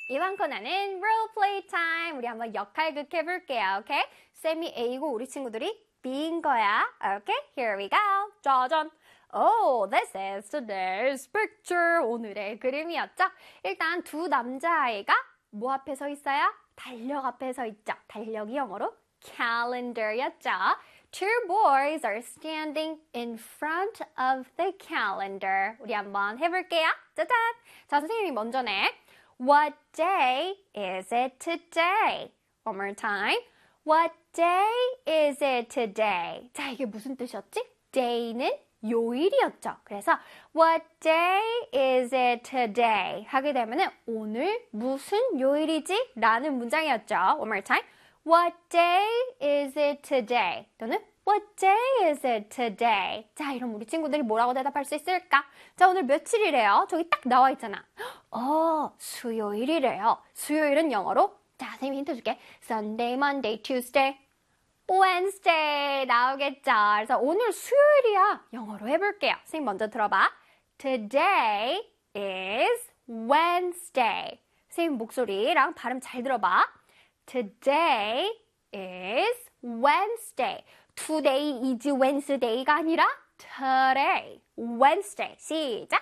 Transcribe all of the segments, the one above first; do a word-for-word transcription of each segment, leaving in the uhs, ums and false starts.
이번 코너는 role play time. 우리 한번 역할극 해볼게요. 오케이? 쌤이 A고 우리 친구들이 B인 거야. 오케이? Here we go. 짜잔. Oh, this is today's picture. 오늘의 그림이었죠? 일단 두 남자아이가 뭐 앞에 서 있어요? 달력 앞에 서 있죠. 달력이 영어로 calendar였죠. Two boys are standing in front of the calendar. 우리 한번 해볼게요. 짜잔. 자, 선생님이 먼저 내. What day is it today? One more time. What day is it today? 자, 이게 무슨 뜻이었지? Day는 요일이었죠. 그래서 What day is it today? 하게 되면은 오늘 무슨 요일이지? 라는 문장이었죠. One more time. What day is it today? 또는 What day is it today? 자, 이런 우리 친구들이 뭐라고 대답할 수 있을까? 자, 오늘 며칠이래요? 저기 딱 나와 있잖아. 어, 수요일이래요. 수요일은 영어로 자, 선생님이 힌트 줄게. Sunday, Monday, Tuesday, Wednesday 나오겠죠. 그래서 오늘 수요일이야. 영어로 해볼게요. 선생님 먼저 들어봐. Today is Wednesday. 선생님 목소리랑 발음 잘 들어봐. Today is Wednesday. Today is Wednesday가 아니라 today, Wednesday. 시작.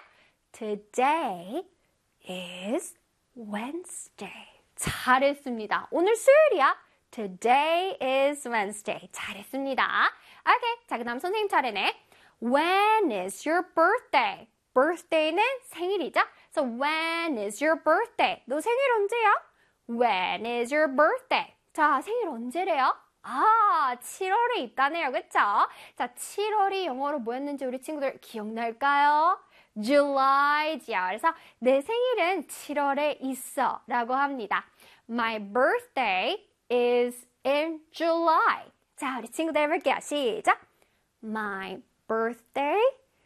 Today is Wednesday. 잘했습니다. 오늘 수요일이야. Today is Wednesday. 잘했습니다. 오케이. 자, 그 다음 선생님 차례네. When is your birthday? birthday는 생일이죠. So when is your birthday? 너 생일 언제야? When is your birthday? 자, 생일 언제래요? 아, 칠월에 있다네요. 그쵸? 자, 칠월이 영어로 뭐였는지 우리 친구들 기억날까요? July지요. 그래서 내 생일은 칠월에 있어 라고 합니다. My birthday is in July. 자, 우리 친구들 해볼게요. 시작. My birthday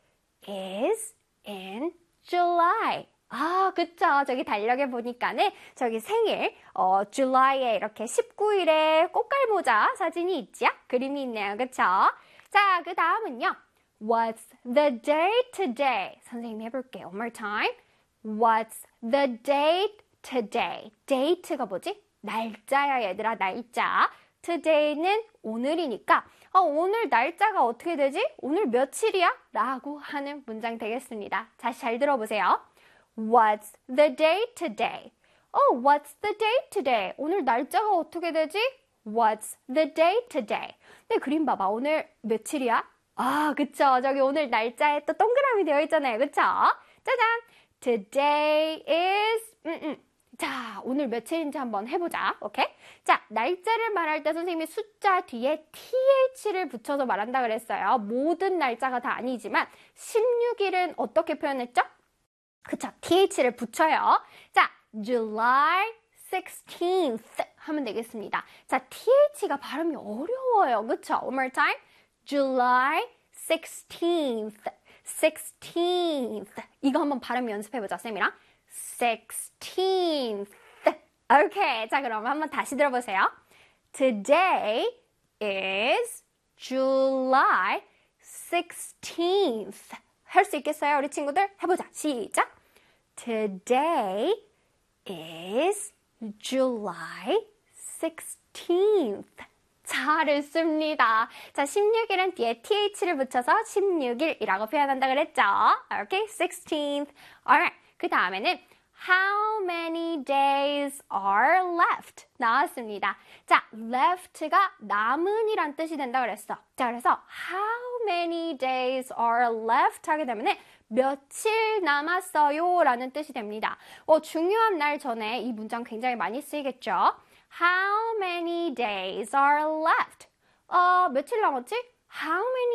is in July. 아, 그쵸. 저기 달력에 보니까는 저기 생일, 어, July에 이렇게 십구 일에 꽃갈모자 사진이 있죠? 그림이 있네요. 그쵸? 자, 그 다음은요. What's the date today? 선생님이 해볼게요. One more time. What's the date today? date가 뭐지? 날짜야, 얘들아. 날짜. today는 오늘이니까 어, 오늘 날짜가 어떻게 되지? 오늘 며칠이야? 라고 하는 문장 되겠습니다. 다시 잘 들어보세요. What's the date today? Oh, what's the date today? 오늘 날짜가 어떻게 되지? What's the date today? 네, 그림 봐봐. 오늘 며칠이야? 아, 그쵸. 저기 오늘 날짜에 또 동그라미 되어 있잖아요. 그쵸? 짜잔! Today is... 음, 음. 자, 오늘 며칠인지 한번 해보자. 오케이? 자, 날짜를 말할 때 선생님이 숫자 뒤에 티에이치를 붙여서 말한다 그랬어요. 모든 날짜가 다 아니지만 십육 일은 어떻게 표현했죠? 그쵸? 티에이치를 붙여요. 자, July sixteenth 하면 되겠습니다. 자, 티에이치가 발음이 어려워요. 그쵸? One more time. July sixteenth. sixteenth. 이거 한번 발음 연습해보자, 쌤이랑. sixteenth. 오케이. 자, 그럼 한번 다시 들어보세요. Today is July sixteenth. 할 수 있겠어요, 우리 친구들? 해보자. 시작. Today is July sixteenth. 잘했습니다. 자, 십육 일은 뒤에 티에이치를 붙여서 십육 일이라고 표현한다 그랬죠? 오케이, sixteenth. Alright. 그 다음에는 How many days are left? 나왔습니다. 자, left가 남은이란 뜻이 된다 그랬어. 자, 그래서 How many days are left? 하게 되면 며칠 남았어요? 라는 뜻이 됩니다. 어, 중요한 날 전에 이 문장 굉장히 많이 쓰이겠죠? How many days are left? 어, 며칠 남았지? How many